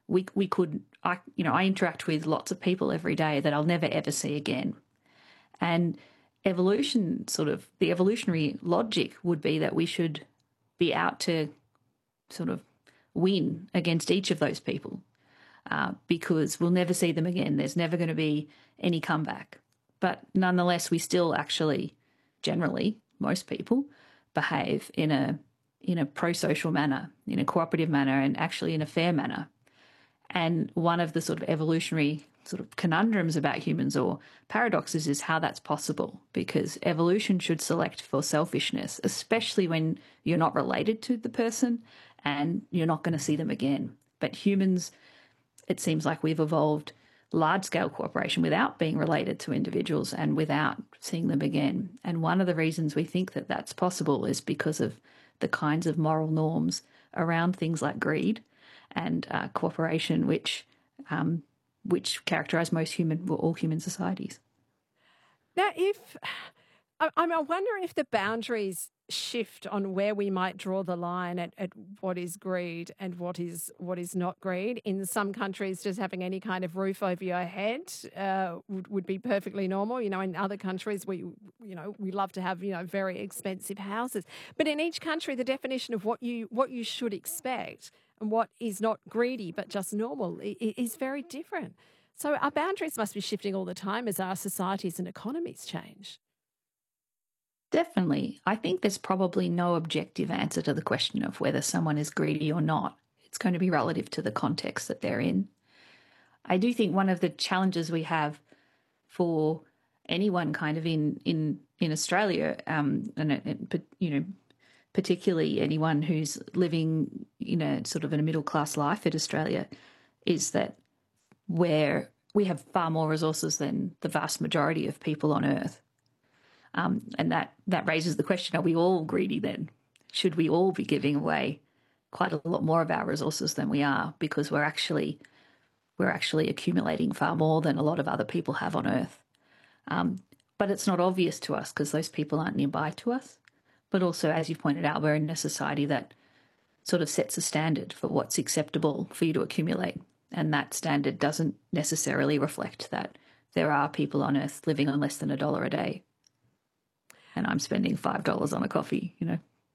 we could, I interact with lots of people every day that I'll never ever see again. And evolution, sort of the evolutionary logic would be that we should be out to sort of win against each of those people, because we'll never see them again. There's never going to be any comeback. But nonetheless, we still actually, generally, most people behave in a pro-social manner, in a cooperative manner, and actually in a fair manner. And one of the sort of evolutionary sort of conundrums about humans, or paradoxes, is how that's possible, because evolution should select for selfishness, especially when you're not related to the person and you're not going to see them again. But humans, it seems like we've evolved large-scale cooperation without being related to individuals and without seeing them again. And one of the reasons we think that that's possible is because of the kinds of moral norms around things like greed and cooperation, which characterise all human societies. Now, I'm wondering if the boundaries shift on where we might draw the line at what is greed and what is not greed. In some countries, just having any kind of roof over your head would be perfectly normal. In other countries, we love to have very expensive houses. But in each country, the definition of what you should expect and what is not greedy but just normal is very different. So our boundaries must be shifting all the time as our societies and economies change. Definitely. I think there's probably no objective answer to the question of whether someone is greedy or not. It's going to be relative to the context that they're in. I do think one of the challenges we have for anyone kind of in Australia, particularly anyone who's living sort of in a middle class life in Australia, is that we have far more resources than the vast majority of people on Earth. And that raises the question, are we all greedy then? Should we all be giving away quite a lot more of our resources than we are, because we're actually accumulating far more than a lot of other people have on Earth? But it's not obvious to us because those people aren't nearby to us. But also, as you pointed out, we're in a society that sort of sets a standard for what's acceptable for you to accumulate. And that standard doesn't necessarily reflect that there are people on Earth living on less than $1 a day. And I'm spending $5 on a coffee,